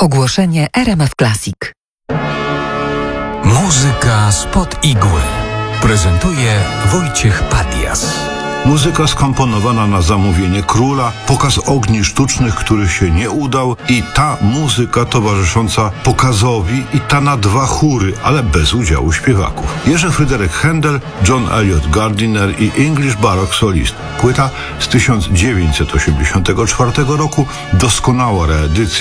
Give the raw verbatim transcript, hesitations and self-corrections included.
Ogłoszenie R M F Classic. Muzyka spod igły prezentuje Wojciech Padias. Muzyka skomponowana na zamówienie króla, pokaz ogni sztucznych, który się nie udał i ta muzyka towarzysząca pokazowi i ta na dwa chóry, ale bez udziału śpiewaków. Jerzy Fryderyk Händel, John Eliot Gardiner i English Baroque Solist. Płyta z tysiąc dziewięćset osiemdziesiątego czwartego roku, doskonała reedycja